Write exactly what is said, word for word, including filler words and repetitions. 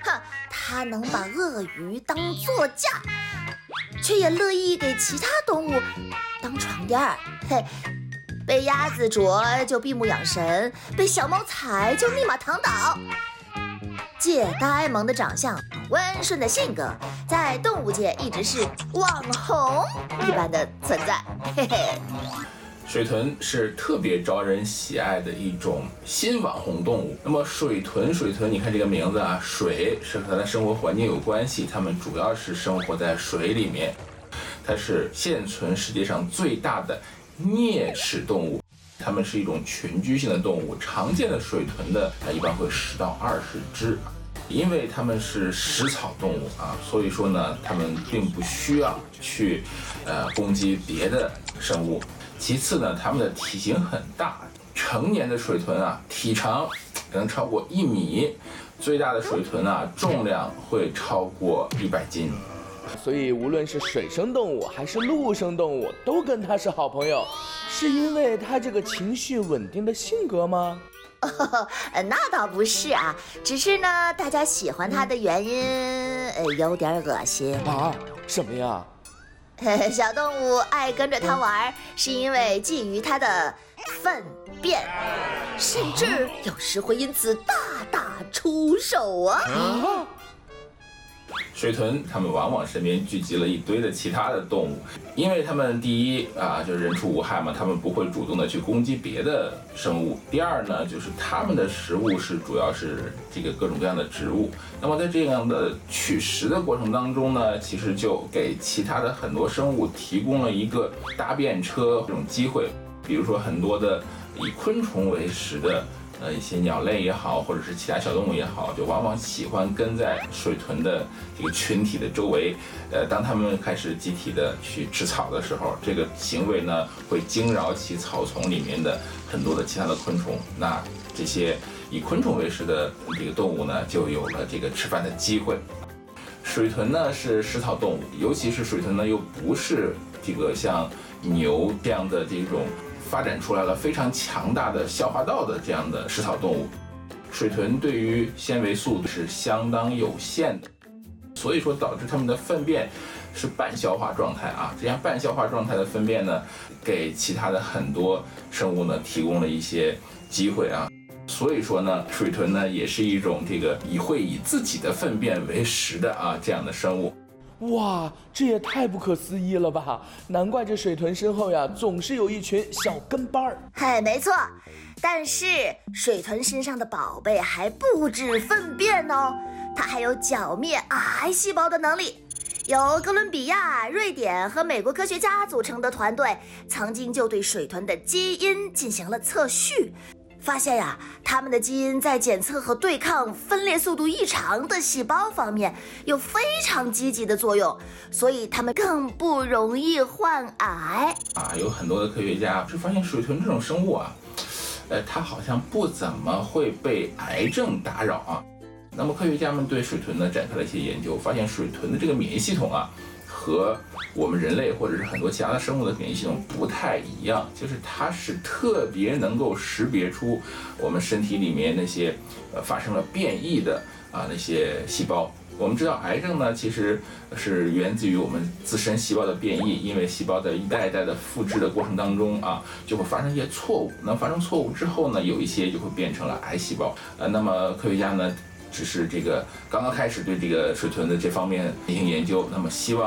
哼，它能把鳄鱼当座驾，却也乐意给其他动物当床垫儿。嘿，被鸭子啄就闭目养神，被小猫踩就立马躺倒。借呆萌的长相，温顺的性格，在动物界一直是网红一般的存在。嘿嘿。 水豚是特别招人喜爱的一种新网红动物。那么水豚，水豚，你看这个名字啊，水是和它的生活环境有关系，它们主要是生活在水里面。它是现存世界上最大的啮齿动物，它们是一种群居性的动物，常见的水豚的它一般会十到二十只。因为它们是食草动物啊，所以说呢，它们并不需要去呃攻击别的生物。其次呢，它们的体型很大，成年的水豚啊，体长能超过一米，最大的水豚啊，重量会超过一百斤。 所以无论是水生动物还是陆生动物，都跟它是好朋友，是因为它这个情绪稳定的性格吗？ 哦，那倒不是啊，只是呢，大家喜欢它的原因，呃，有点恶心啊。什么呀？ 小动物爱跟着它玩，是因为觊觎它的粪便，甚至有时会因此大打出手啊。啊水豚它们往往身边聚集了一堆的其他的动物，因为它们第一啊就是人畜无害嘛，它们不会主动的去攻击别的生物。第二呢，就是它们的食物是主要是这个各种各样的植物。那么在这样的取食的过程当中呢，其实就给其他的很多生物提供了一个搭便车这种机会。比如说很多的以昆虫为食的。呃，一些鸟类也好，或者是其他小动物也好，就往往喜欢跟在水豚的这个群体的周围。呃，当它们开始集体的去吃草的时候，这个行为呢会惊扰起草丛里面的很多的其他的昆虫。那这些以昆虫为食的这个动物呢，就有了这个吃饭的机会。水豚呢是食草动物，尤其是水豚呢又不是这个像牛这样的这种。发展出来了非常强大的消化道的这样的食草动物，水豚对于纤维素是相当有限的，所以说导致它们的粪便是半消化状态啊。这样半消化状态的粪便呢，给其他的很多生物呢提供了一些机会啊。所以说呢，水豚呢也是一种这个以会以自己的粪便为食的啊这样的生物。 哇，这也太不可思议了吧！难怪这水豚身后呀，总是有一群小跟班儿。 嘿，没错，但是水豚身上的宝贝还不止粪便哦，它还有剿灭癌细胞的能力。由哥伦比亚、瑞典和美国科学家组成的团队，曾经就对水豚的基因进行了测序。发现呀，它们的基因在检测和对抗分裂速度异常的细胞方面有非常积极的作用，所以它们更不容易患癌啊。有很多的科学家是发现水豚这种生物啊，呃，它好像不怎么会被癌症打扰啊。那么科学家们对水豚呢展开了一些研究，发现水豚的这个免疫系统啊，和我们人类或者是很多其他的生物的免疫系统不太一样，就是它是特别能够识别出我们身体里面那些呃发生了变异的啊那些细胞。我们知道癌症呢其实是源自于我们自身细胞的变异，因为细胞在一代一代的复制的过程当中啊，就会发生一些错误。那发生错误之后呢，有一些就会变成了癌细胞。呃，那么科学家呢只是这个刚刚开始对这个水豚的这方面进行研究，那么希望